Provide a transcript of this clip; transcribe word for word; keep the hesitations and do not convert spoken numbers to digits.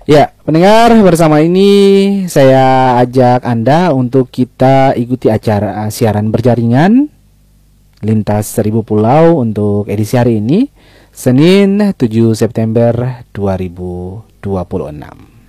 Ya, pendengar, bersama ini saya ajak Anda untuk kita ikuti acara siaran berjaringan Lintas Seribu Pulau untuk edisi hari ini, Senin tujuh September dua ribu dua puluh enam.